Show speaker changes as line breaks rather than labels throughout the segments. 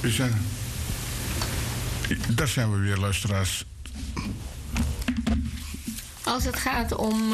Daar zijn we weer, luisteraars.
Als het gaat om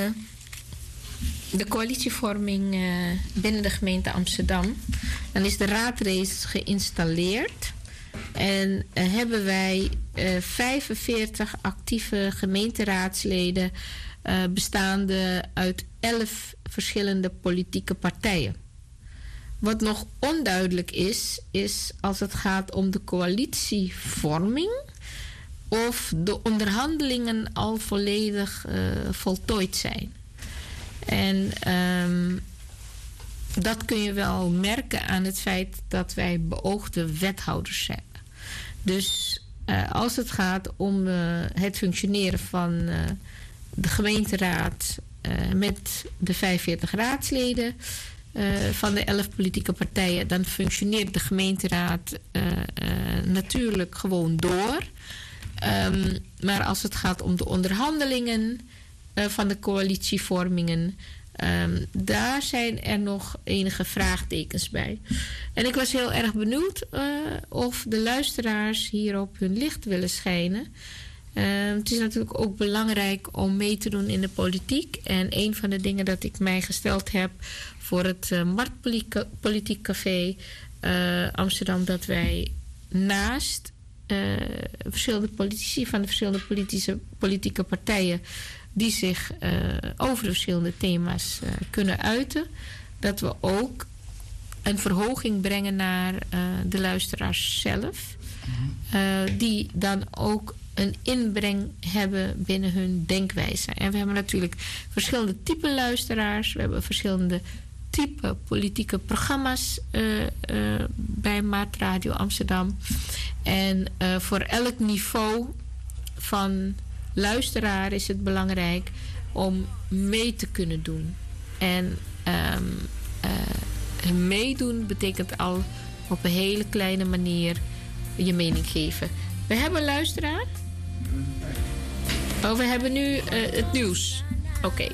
de coalitievorming binnen de gemeente Amsterdam, dan is de raad reeds geïnstalleerd. En hebben wij 45 actieve gemeenteraadsleden bestaande uit 11 verschillende politieke partijen. Wat nog onduidelijk is als het gaat om de coalitievorming of de onderhandelingen al volledig voltooid zijn. En dat kun je wel merken aan het feit dat wij beoogde wethouders zijn. Dus als het gaat om het functioneren van de gemeenteraad met de 45 raadsleden van de 11 politieke partijen, dan functioneert de gemeenteraad natuurlijk gewoon door. Maar als het gaat om de onderhandelingen van de coalitievormingen, daar zijn er nog enige vraagtekens bij. En ik was heel erg benieuwd of de luisteraars hierop hun licht willen schijnen. Het is natuurlijk ook belangrijk om mee te doen in de politiek. En een van de dingen dat ik mij gesteld heb voor het Marktpolitiek Café Amsterdam, dat wij naast verschillende politici van de verschillende politieke partijen die zich over de verschillende thema's kunnen uiten, dat we ook een verhoging brengen naar de luisteraars zelf, die dan ook een inbreng hebben binnen hun denkwijze. En we hebben natuurlijk verschillende type luisteraars, we hebben verschillende type politieke programma's bij Maat Radio Amsterdam. En voor elk niveau van luisteraar is het belangrijk om mee te kunnen doen. En meedoen betekent al op een hele kleine manier je mening geven. We hebben een luisteraar. Oh, we hebben nu het nieuws. Oké.